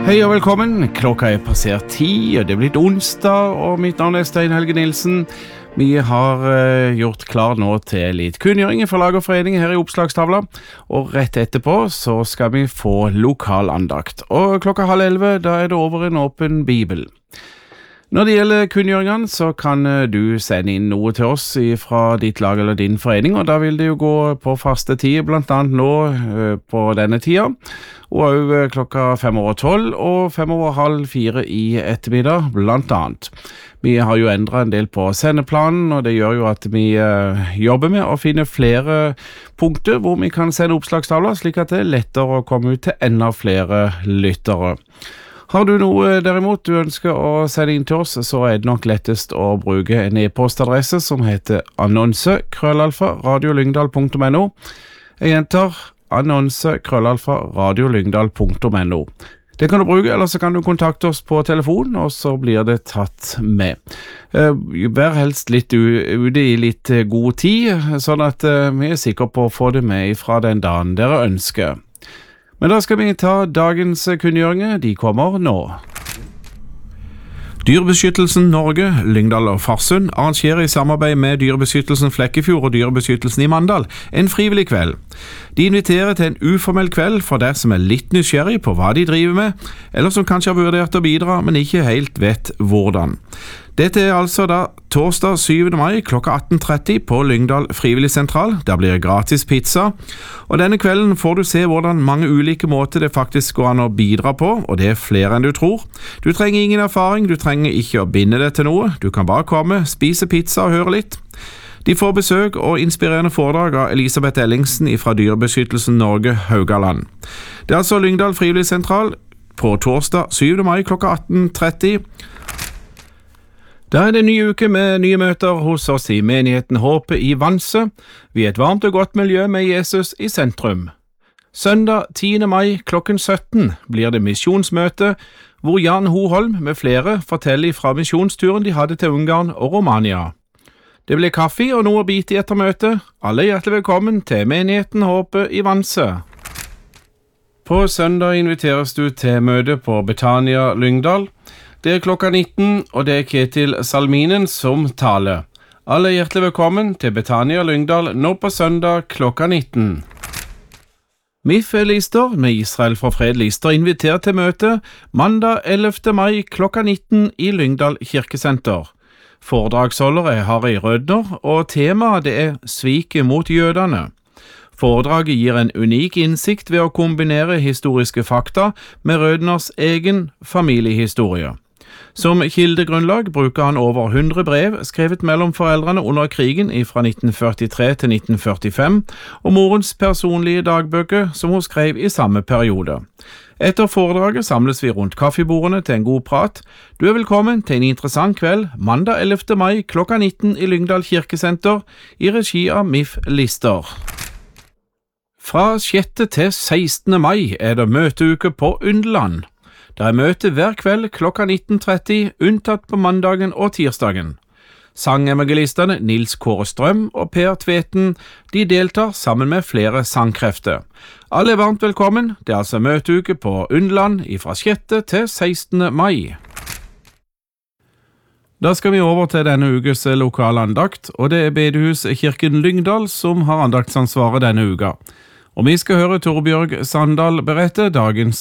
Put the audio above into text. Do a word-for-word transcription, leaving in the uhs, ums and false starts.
Hei og velkommen, klokka er passert ti, og det er blitt onsdag, og mitt navn er Stein Helge Nilsen. Vi har uh, gjort klar nå til litt kunngjøring fra lag og forening her i oppslagstavla, og rett etterpå så skal vi få lokal andakt. Og klokka halv elleve, da er det over en åpen bibel. Når det gjelder kunngjøringene, så kan du sende inn noe til oss fra ditt lag eller din forening, og da vil det jo gå på faste tid, blant annet nå uh, på denne tida, og også klokka fem over tolv og fem over halv fire i ettermiddag, blant annet. Vi har jo endret en del på sendeplanen, og det gjør jo at vi uh, jobber med å finne flere punkter hvor vi kan sende oppslagstavler, slik at det er lettere å komme ut til enda flere lyttere. Har du noe derimot du ønsker å sende inn til oss, så er det nok lettest å bruke en e-postadresse som heter annonse krøllalfa radiolyngdal punktum no. Jeg gjentar annonse krøllalfa radiolyngdal punktum no. Det kan du bruke, eller så kan du kontakte oss på telefon, og så blir det tatt med. Uh, vær helst litt ute i litt god tid, sånn at uh, vi er sikre på å få det med fra den dagen dere ønsker. Men da skal vi ta dagens kunngjøringer, de kommer nå. Dyrebeskyttelsen Norge, Lyngdal og Farsund arrangerer i samarbeid med Dyrebeskyttelsen Flekkefjord og Dyrebeskyttelsen i Mandal en frivillig kveld. De inviterer til en uformell kveld for dere som er litt nysgjerrig på hva de driver med, eller som kanskje har vurdert å bidra, men ikke helt vet hvordan. Dette er altså da torsdag syvende mai klokka atten tretti på Lyngdal Frivilligsentral. Der blir det gratis pizza, og denne kvelden får du se hvordan mange ulike måter det faktisk går an å bidra på, og det er flere enn du tror. Du trenger ingen erfaring, du trenger ikke å binde deg til noe, du kan bare komme, spise pizza og høre litt. De får besøk og inspirerende foredrag av Elisabeth Ellingsen fra Dyrebeskyttelsen Norge Haugaland. Det er altså Lyngdal Frivilligsentral på torsdag syvende mai klokka atten tretti. Da er det en ny uke med nye møter hos oss i menigheten Håpet i Vanse. Vi er et varmt og godt miljø med Jesus i sentrum. Søndag tiende mai klokken sytten blir det misjonsmøte, hvor Jan Hoholm med flere forteller fra misjonsturen de hadde til Ungarn og Romania. Det blir kaffe og noe å bite i etter møtet. Alle er hjertelig velkommen til menigheten Håpet i Vanse. På søndag inviteres du til møte på Betania Lyngdal. Det er klokka nitten, og det er Ketil Salminen som taler. Alle er hjertelig velkommen til Betania Lyngdal nå på søndag klokka nitten. M I F Lister med Israel for fred Lister inviterer til møte mandag ellevte mai klokka nitten i Lyngdal kirkesenter. Foredragsholder er Harry Rødner, og temaet det er sviket mot jødene. Foredraget gir en unik innsikt ved å kombinere historiske fakta med Rødners egen familiehistorie. Som kildegrunnlag bruker han over hundre brev skrevet mellom foreldrene under krigen fra nitten førtitre til nitten førtifem, og morens personlige dagbøker som hun skrev i samme periode. Etter foredraget samles vi rundt kaffebordene til en god prat. Du er velkommen til en interessant kveld mandag ellevte mai klokka nitten i Lyngdal kirkesenter i regi av M I F Lister. Fra sjette til sekstende mai er det møteuke på Underland. Det er møte hver kveld klokka nitten tretti, unntatt på mandagen og tirsdagen. Sangevangelistene Nils Kåre Strøm og Per Tveten, de deltar sammen med flere sangkrefter. Alle er varmt velkommen, det er altså møteuke på Underland fra sjette til sekstende mai. Da skal vi over til denne ukes lokale andakt, og det er Bedehuskirken Lyngdal som har andaktsansvaret denne uka. Og vi skal høre Torbjørg Sandal berette dagens